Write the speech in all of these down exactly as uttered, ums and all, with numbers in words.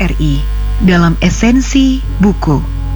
R I dalam Esensi Buku.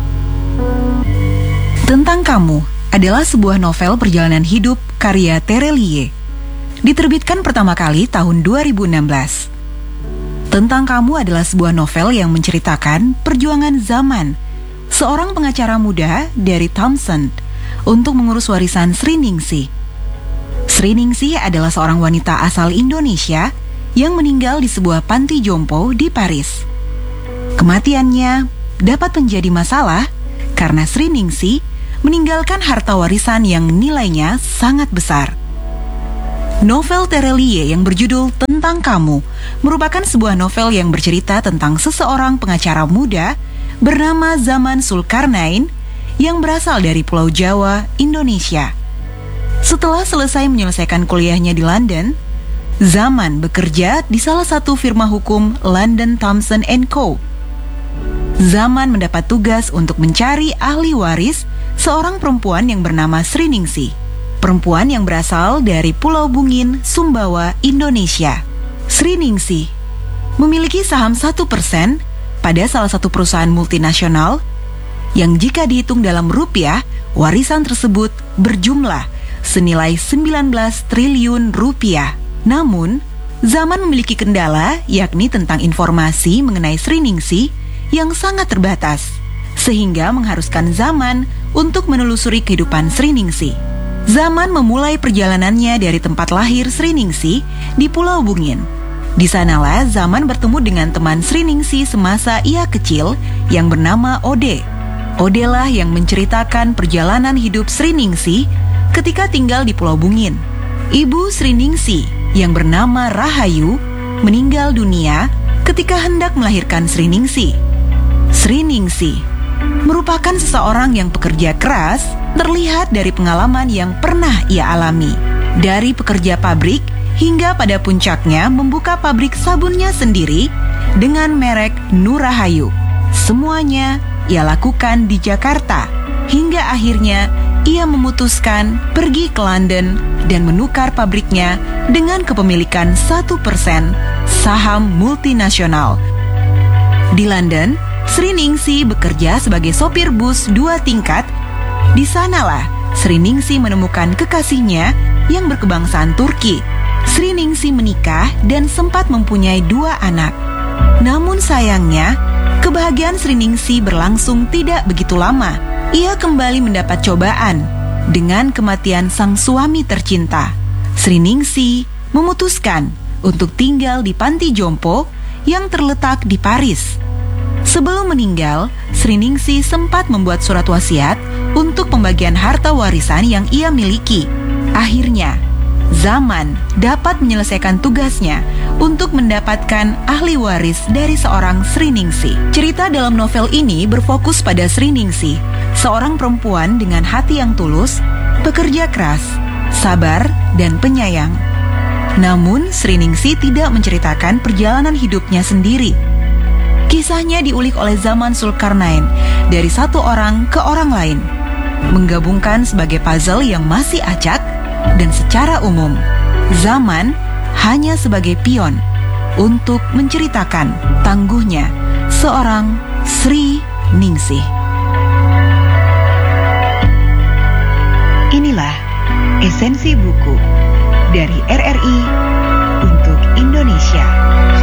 Tentang Kamu adalah sebuah novel perjalanan hidup karya Terelie. Diterbitkan pertama kali tahun dua ribu enam belas. Tentang Kamu adalah sebuah novel yang menceritakan perjuangan Zaman, seorang pengacara muda dari Thompson, untuk mengurus warisan Sri Ningsih. Sri Ningsih adalah seorang wanita asal Indonesia yang meninggal di sebuah panti jompo di Paris. Kematiannya dapat menjadi masalah karena Sri Ningsih meninggalkan harta warisan yang nilainya sangat besar. Novel Terelie yang berjudul Tentang Kamu merupakan sebuah novel yang bercerita tentang seseorang pengacara muda bernama Zaman Zulkarnain yang berasal dari Pulau Jawa, Indonesia. Setelah selesai menyelesaikan kuliahnya di London, Zaman bekerja di salah satu firma hukum London Thompson and Co. Zaman mendapat tugas untuk mencari ahli waris seorang perempuan yang bernama Sri Ningsih, perempuan yang berasal dari Pulau Bungin, Sumbawa, Indonesia. Sri Ningsih memiliki saham satu persen pada salah satu perusahaan multinasional yang jika dihitung dalam rupiah, warisan tersebut berjumlah senilai sembilan belas triliun rupiah. Namun, Zaman memiliki kendala, yakni tentang informasi mengenai Sri Ningsih yang sangat terbatas, sehingga mengharuskan Zaman untuk menelusuri kehidupan Sri Ningsih. Zaman memulai perjalanannya dari tempat lahir Sri Ningsih di Pulau Bungin. Di sanalah Zaman bertemu dengan teman Sri Ningsih semasa ia kecil yang bernama Ode. Ode lah yang menceritakan perjalanan hidup Sri Ningsih ketika tinggal di Pulau Bungin. Ibu Sri Ningsih yang bernama Rahayu meninggal dunia ketika hendak melahirkan Sri Ningsih. Sri Ningsih merupakan seseorang yang pekerja keras, terlihat dari pengalaman yang pernah ia alami. Dari pekerja pabrik hingga pada puncaknya membuka pabrik sabunnya sendiri dengan merek Nurahayu. Semuanya ia lakukan di Jakarta, hingga akhirnya ia memutuskan pergi ke London dan menukar pabriknya dengan kepemilikan satu persen saham multinasional. Di London, Sri Ningsih bekerja sebagai sopir bus dua tingkat. Di sanalah Sri Ningsih menemukan kekasihnya yang berkebangsaan Turki. Sri Ningsih menikah dan sempat mempunyai dua anak. Namun sayangnya, kebahagiaan Sri Ningsih berlangsung tidak begitu lama. Ia kembali mendapat cobaan dengan kematian sang suami tercinta. Sri Ningsih memutuskan untuk tinggal di panti jompo yang terletak di Paris. Sebelum meninggal, Sri Ningsih sempat membuat surat wasiat untuk pembagian harta warisan yang ia miliki. Akhirnya, Zaman dapat menyelesaikan tugasnya untuk mendapatkan ahli waris dari seorang Sri Ningsih. Cerita dalam novel ini berfokus pada Sri Ningsih, seorang perempuan dengan hati yang tulus, pekerja keras, sabar, dan penyayang. Namun, Sri Ningsih tidak menceritakan perjalanan hidupnya sendiri. Kisahnya diulik oleh Zaman Zulkarnain dari satu orang ke orang lain, menggabungkan sebagai puzzle yang masih acak, dan secara umum, Zaman hanya sebagai pion untuk menceritakan tangguhnya seorang Sri Ningsih. Inilah Esensi Buku dari R R I untuk Indonesia.